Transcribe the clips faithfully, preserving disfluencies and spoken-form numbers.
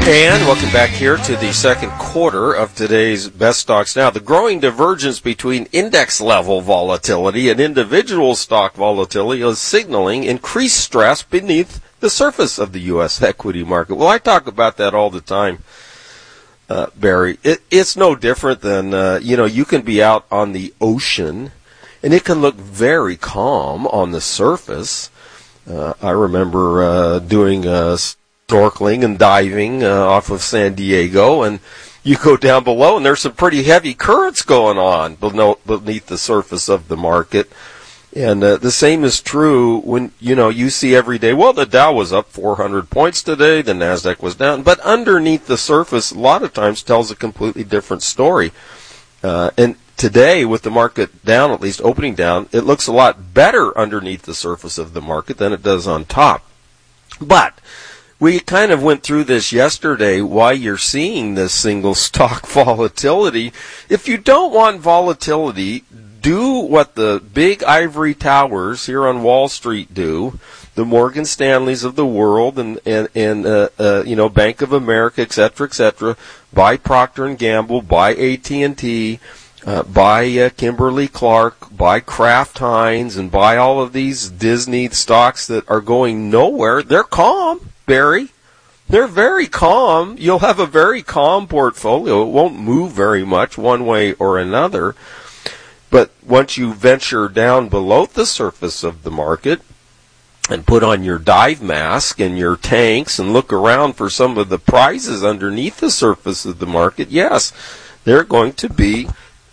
And welcome back here to the second quarter of today's Best Stocks Now. The growing divergence between index-level volatility and individual stock volatility is signaling increased stress beneath the surface of the U S equity market. Well, I talk about that all the time, uh, Barry. It, it's no different than, uh, you know, you can be out on the ocean, and it can look very calm on the surface. Uh, I remember uh, doing a snorkeling and diving uh, off of San Diego, and you go down below and there's some pretty heavy currents going on beneath the surface of the market. And uh, the same is true when, you know, you see every day, well, the Dow was up four hundred points today, the NASDAQ was down, but underneath the surface a lot of times tells a completely different story. Uh, and today, with the market down, at least opening down, it looks a lot better underneath the surface of the market than it does on top. But we kind of went through this yesterday, why you're seeing this single stock volatility. If you don't want volatility, do what the big ivory towers here on Wall Street do, the Morgan Stanleys of the world, and and, and uh, uh, you know, Bank of America, et cetera, et cetera. Buy Procter and Gamble, buy A T and T, uh, buy uh, Kimberly-Clark, buy Kraft Heinz, and buy all of these Disney stocks that are going nowhere. They're calm, Barry. They're very calm. You'll have a very calm portfolio. It won't move very much one way or another. But once you venture down below the surface of the market and put on your dive mask and your tanks and look around for some of the prizes underneath the surface of the market, yes, they're going to be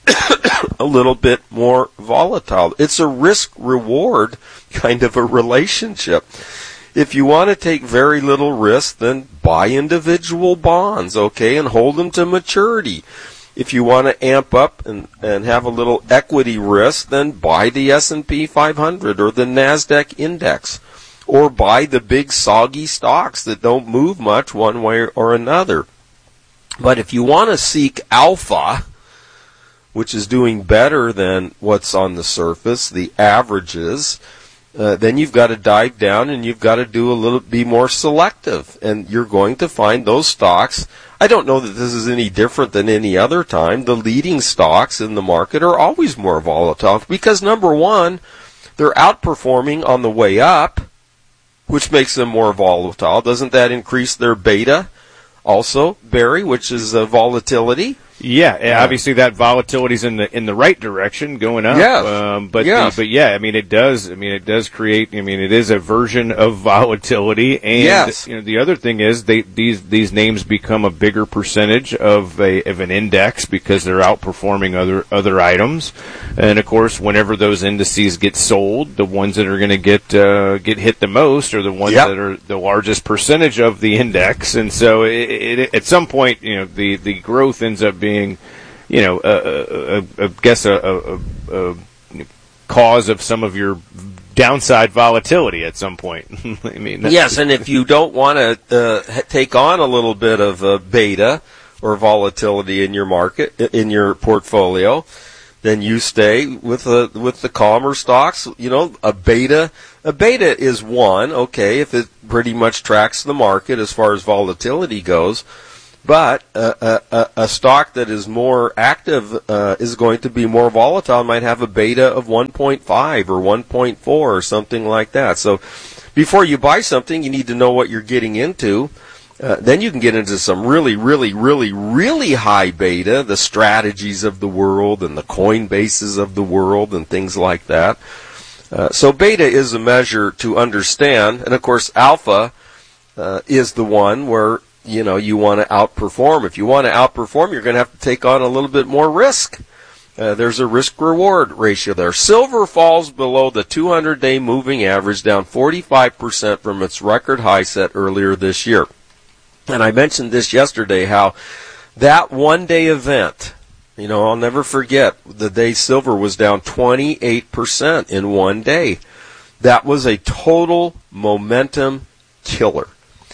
a little bit more volatile. It's a risk-reward kind of a relationship. If you want to take very little risk, then buy individual bonds, okay, and hold them to maturity. If you want to amp up and, and have a little equity risk, then buy the S and P five hundred or the NASDAQ index, or buy the big soggy stocks that don't move much one way or another. But if you want to seek alpha, which is doing better than what's on the surface, the averages, uh, then you've got to dive down and you've got to do a little, be more selective, and you're going to find those stocks. I don't know that this is any different than any other time. The leading stocks in the market are always more volatile because, number one, they're outperforming on the way up, which makes them more volatile. Doesn't that increase their beta also, Barry, which is uh, volatility? Yeah, yeah, obviously that volatility is in the in the right direction, going up. Yes. Um, but yes. The, but yeah, I mean it does. I mean it does create. I mean it is a version of volatility. And yes. you know the other thing is they these these names become a bigger percentage of a of an index because they're outperforming other other items. And of course, whenever those indices get sold, the ones that are going to get uh, get hit the most are the ones yep. that are the largest percentage of the index. And so it, it, at some point, you know, the the growth ends up being being, you know, uh, uh, uh, I guess a, a, a, a cause of some of your downside volatility at some point. I mean, yes, and if you don't want to uh, take on a little bit of uh, beta or volatility in your market, in your portfolio, then you stay with the with the calmer stocks. You know, a beta, a beta is one, okay, if it pretty much tracks the market as far as volatility goes. But uh, a, a stock that is more active uh, is going to be more volatile, might have a beta of one point five or one point four or something like that. So before you buy something, you need to know what you're getting into. Uh, then you can get into some really, really, really, really high beta, the strategies of the world and the Coinbases of the world and things like that. Uh, so beta is a measure to understand. And, of course, alpha uh, is the one where you know, you want to outperform. If you want to outperform, you're going to have to take on a little bit more risk. Uh, there's a risk-reward ratio there. Silver falls below the two hundred day moving average, down forty-five percent from its record high set earlier this year. And I mentioned this yesterday, how that one-day event, you know, I'll never forget, the day silver was down twenty-eight percent in one day. That was a total momentum killer.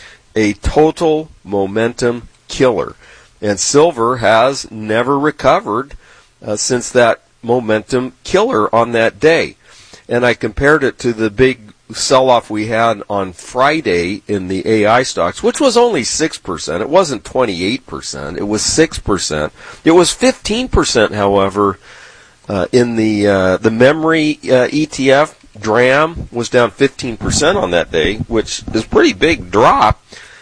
A total momentum killer. And silver has never recovered uh, since that momentum killer on that day. And I compared it to the big sell-off we had on Friday in the A I stocks, which was only six percent. It wasn't twenty-eight percent. It was six percent. It was fifteen percent, however, uh, in the uh, the memory uh, E T F. DRAM was down fifteen percent on that day, which is a pretty big drop.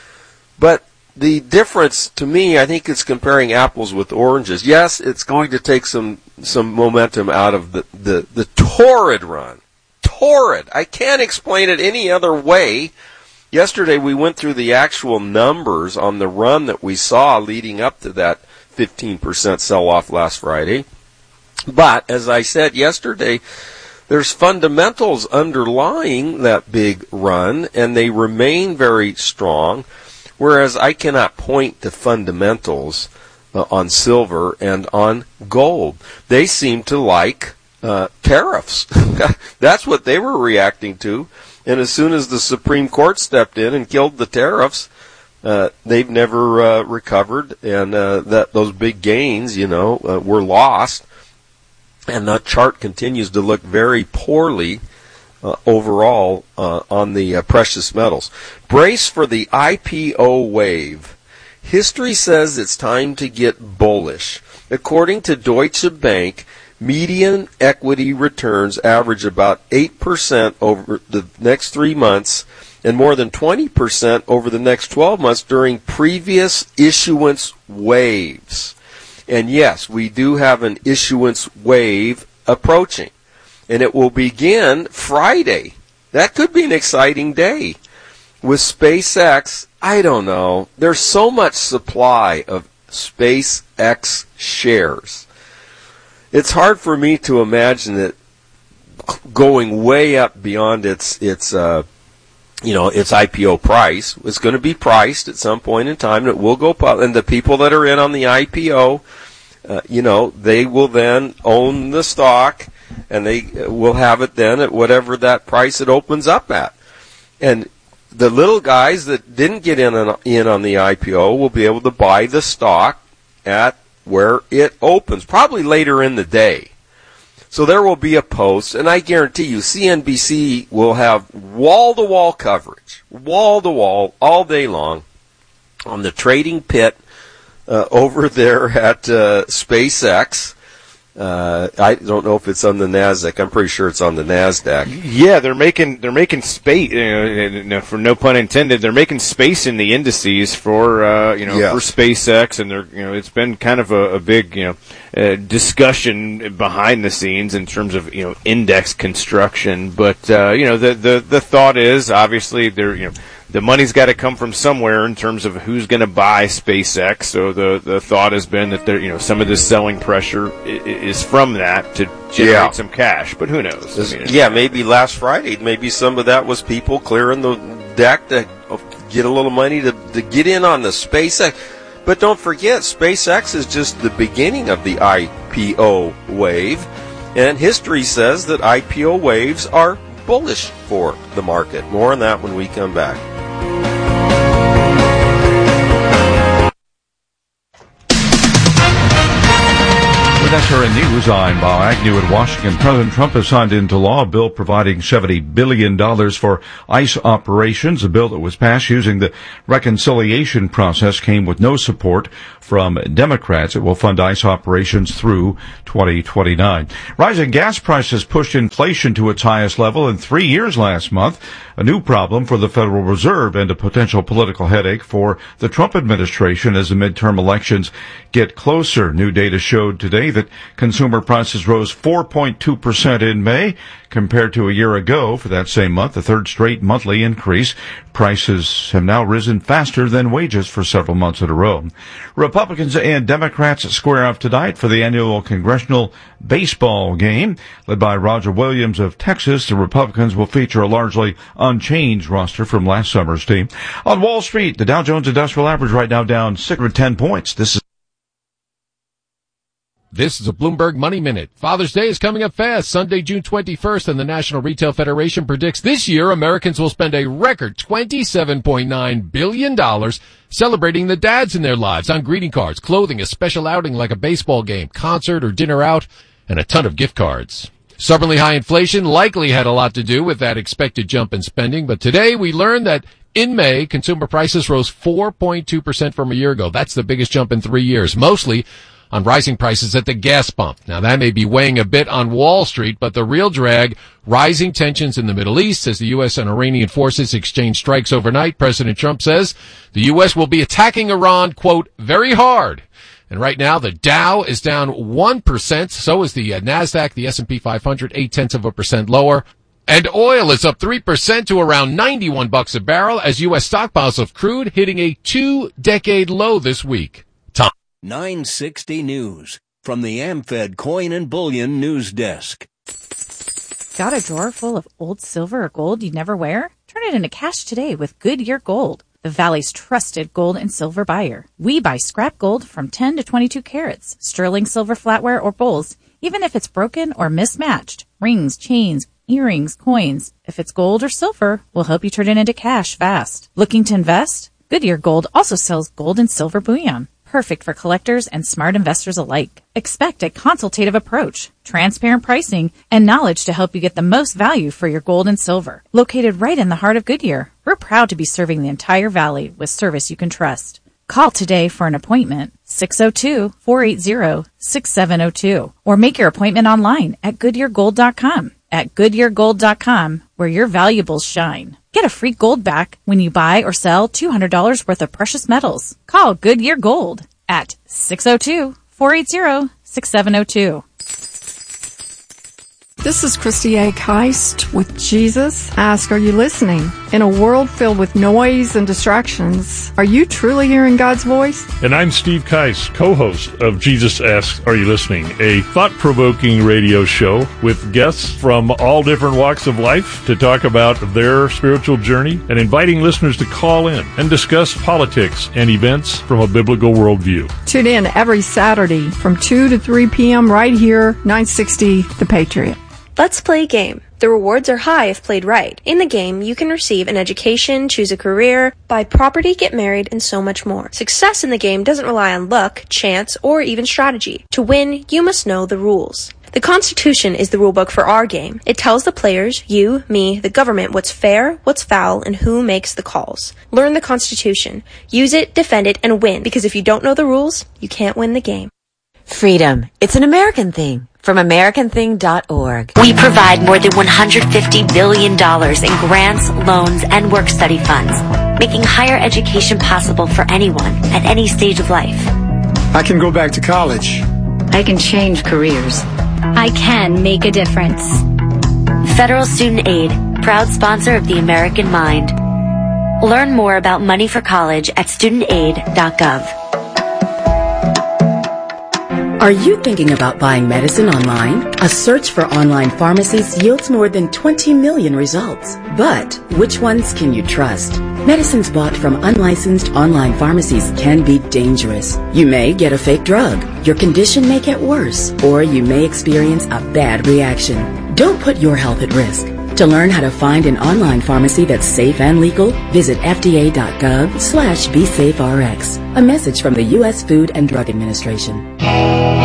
But the difference to me, I think it's comparing apples with oranges. Yes, it's going to take some some momentum out of the, the, the torrid run. Torrid. I can't explain it any other way. Yesterday we went through the actual numbers on the run that we saw leading up to that fifteen percent sell-off last Friday. But, as I said yesterday, there's fundamentals underlying that big run, and they remain very strong, whereas I cannot point to fundamentals uh, on silver and on gold. They seem to like uh, tariffs. That's what they were reacting to, and as soon as the Supreme Court stepped in and killed the tariffs, uh, they've never uh, recovered, and uh, that those big gains, you know, uh, were lost. And the chart continues to look very poorly uh, overall uh, on the uh, precious metals. Brace for the I P O wave. History says it's time to get bullish. According to Deutsche Bank, median equity returns average about eight percent over the next three months and more than twenty percent over the next twelve months during previous issuance waves. And yes, we do have an issuance wave approaching. And it will begin Friday. That could be an exciting day. With SpaceX, I don't know. There's so much supply of SpaceX shares. It's hard for me to imagine it going way up beyond its its uh, you know its I P O price. It's going to be priced at some point in time, and it will go public. And the people that are in on the I P O, uh, you know, they will then own the stock, and they will have it then at whatever that price it opens up at. And the little guys that didn't get in on, in on the I P O will be able to buy the stock at where it opens, probably later in the day. So there will be a post, and I guarantee you C N B C will have wall-to-wall coverage, wall-to-wall, all day long on the trading pit uh, over there at uh, SpaceX. Uh, I don't know if it's on the NASDAQ. I'm pretty sure it's on the NASDAQ. Yeah, they're making they're making space. You know, for no pun intended, they're making space in the indices for uh, you know yes. for SpaceX, and they're you know it's been kind of a, a big you know uh, discussion behind the scenes in terms of you know index construction. But uh, you know the the the thought is obviously they're you know. The money's got to come from somewhere in terms of who's going to buy SpaceX. So the, the thought has been that there, you know, some of this selling pressure is from that to generate yeah. some cash. But who knows? I mean, yeah, maybe last Friday, maybe some of that was people clearing the deck to get a little money to, to get in on the SpaceX. But don't forget, SpaceX is just the beginning of the I P O wave. And history says that I P O waves are bullish for the market. More on that when we come back. With S R N News, I'm Bob Agnew in Washington. President Trump has signed into law a bill providing seventy billion dollars for ICE operations. A bill that was passed using the reconciliation process came with no support from Democrats. It will fund ICE operations through twenty twenty-nine. Rising gas prices pushed inflation to its highest level in three years last month, a new problem for the Federal Reserve and a potential political headache for the Trump administration as the midterm elections get closer. New data showed today that consumer prices rose four point two percent in May compared to a year ago for that same month, the third straight monthly increase. Prices have now risen faster than wages for several months in a row. Republicans and Democrats square off tonight for the annual congressional baseball game. Led by Roger Williams of Texas, the Republicans will feature a largely unchanged roster from last summer's team. On Wall Street, the Dow Jones Industrial Average right now down six hundred ten points. This is This is a Bloomberg Money Minute. Father's Day is coming up fast, Sunday, June twenty-first, and the National Retail Federation predicts this year Americans will spend a record twenty-seven point nine billion dollars celebrating the dads in their lives on greeting cards, clothing, a special outing like a baseball game, concert or dinner out, and a ton of gift cards. Stubbornly high inflation likely had a lot to do with that expected jump in spending, but today we learned that in May, consumer prices rose four point two percent from a year ago. That's the biggest jump in three years, mostly on rising prices at the gas pump. Now, that may be weighing a bit on Wall Street, but the real drag, rising tensions in the Middle East as the U S and Iranian forces exchange strikes overnight. President Trump says the U S will be attacking Iran, quote, very hard. And right now, the Dow is down one percent. So is the uh, NASDAQ, the S and P five hundred, eight tenths of a percent lower. And oil is up three percent to around ninety-one bucks a barrel as U S stockpiles of crude hitting a two-decade low this week. Tom. nine sixty News from the AmFed Coin and Bullion News Desk. Got a drawer full of old silver or gold you never wear? Turn it into cash today with Goodyear Gold, the Valley's trusted gold and silver buyer. We buy scrap gold from ten to twenty-two carats, sterling silver flatware or bowls, even if it's broken or mismatched. Rings, chains, earrings, coins. If it's gold or silver, we'll help you turn it into cash fast. Looking to invest? Goodyear Gold also sells gold and silver bullion. Perfect for collectors and smart investors alike. Expect a consultative approach, transparent pricing, and knowledge to help you get the most value for your gold and silver. Located right in the heart of Goodyear, we're proud to be serving the entire valley with service you can trust. Call today for an appointment, six oh two, four eight zero, six seven oh two, or make your appointment online at goodyear gold dot com. At goodyear gold dot com, where your valuables shine. Get a free gold back when you buy or sell two hundred dollars worth of precious metals. Call Goodyear Gold at six oh two, four eight zero, six seven oh two. This is Christy A. Keist with Jesus. Ask, are you listening? In a world filled with noise and distractions, are you truly hearing God's voice? And I'm Steve Keist, co-host of Jesus Asks, Are You Listening? A thought-provoking radio show with guests from all different walks of life to talk about their spiritual journey and inviting listeners to call in and discuss politics and events from a biblical worldview. Tune in every Saturday from two to three p.m. right here, nine sixty The Patriot. Let's play a game. The rewards are high if played right. In the game, you can receive an education, choose a career, buy property, get married, and so much more. Success in the game doesn't rely on luck, chance, or even strategy. To win, you must know the rules. The Constitution is the rulebook for our game. It tells the players, you, me, the government, what's fair, what's foul, and who makes the calls. Learn the Constitution. Use it, defend it, and win, because if you don't know the rules, you can't win the game. Freedom. It's an American thing. From American Thing dot org. We provide more than one hundred fifty billion dollars in grants, loans, and work-study funds, making higher education possible for anyone at any stage of life. I can go back to college. I can change careers. I can make a difference. Federal Student Aid, proud sponsor of the American Mind. Learn more about money for college at student aid dot gov. Are you thinking about buying medicine online? A search for online pharmacies yields more than twenty million results. But which ones can you trust? Medicines bought from unlicensed online pharmacies can be dangerous. You may get a fake drug, your condition may get worse, or you may experience a bad reaction. Don't put your health at risk. To learn how to find an online pharmacy that's safe and legal, visit F D A dot gov slash be safe R X. A message from the U S Food and Drug Administration.